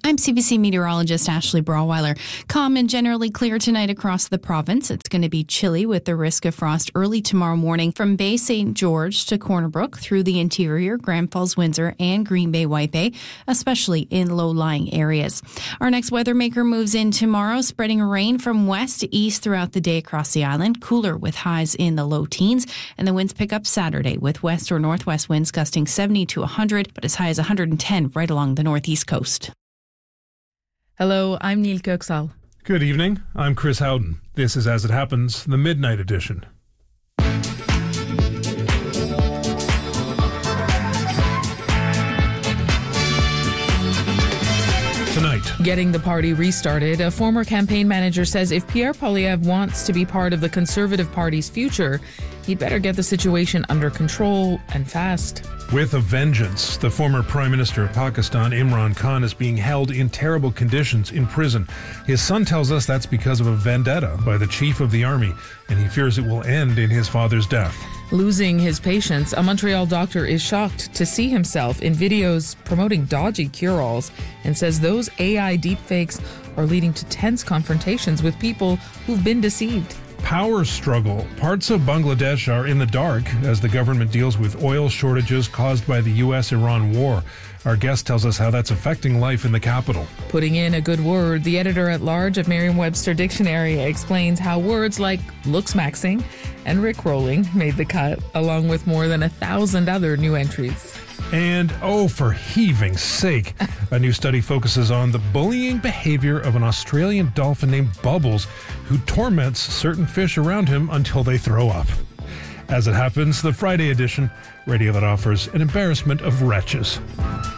I'm CBC meteorologist Ashley Brawweiler. Calm and generally clear tonight across the province. It's going to be chilly with the risk of frost early tomorrow morning from Bay St. George to Corner Brook through the interior, Grand Falls, Windsor, and Green Bay, White Bay, especially in low-lying areas. Our next weather maker moves in tomorrow, spreading rain from west to east throughout the day across the island, cooler with highs in the low teens, and the winds pick up Saturday with west or northwest winds gusting 70 to 100, but as high as 110 right along the northeast coast. Hello, I'm Neil Köksal. Good evening, I'm Chris Howden. This is As It Happens, the Midnight Edition. Tonight. Getting the party restarted, a former campaign manager says if Pierre Poilievre wants to be part of the Conservative Party's future, he'd better get the situation under control and fast. With a vengeance, the former Prime Minister of Pakistan, Imran Khan, is being held in terrible conditions in prison. His son tells us that's because of a vendetta by the chief of the army, and he fears it will end in his father's death. Losing his patience, a Montreal doctor is shocked to see himself in videos promoting dodgy cure-alls and says those AI deepfakes are leading to tense confrontations with people who've been deceived. Power struggle. Parts of Bangladesh are in the dark as the government deals with oil shortages caused by the U.S.-Iran war. Our guest tells us how that's affecting life in the capital. Putting in a good word, the editor-at-large of Merriam-Webster Dictionary explains how words like looksmaxing and rickrolling made the cut, along with more than 1,000 other new entries. And, oh, for heaving sake, a new study focuses on the bullying behavior of an Australian dolphin named Bubbles, who torments certain fish around him until they throw up. As It Happens, the Friday edition, radio that offers an embarrassment of wretches.